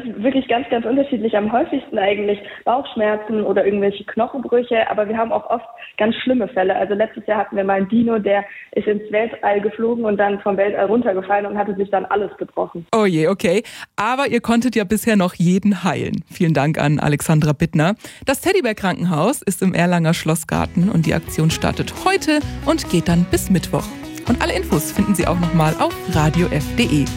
ist wirklich ganz, ganz unterschiedlich. Am häufigsten eigentlich Bauchschmerzen oder irgendwelche Knochenbrüche, aber wir haben auch oft ganz schlimme Fälle. Also letztes Jahr hatten wir mal einen Dino, der ist ins Weltall geflogen und dann vom Weltall runtergefallen und hatte sich dann alles gebrochen. Oh je, okay. Aber ihr konntet ja bisher noch jeden heilen. Vielen Dank an Alexandra Bittner. Das Teddybär-Krankenhaus ist im Erlanger Schlossgarten und die Aktion startet heute und geht dann bis Mittwoch. Und alle Infos finden Sie auch nochmal auf radiof.de.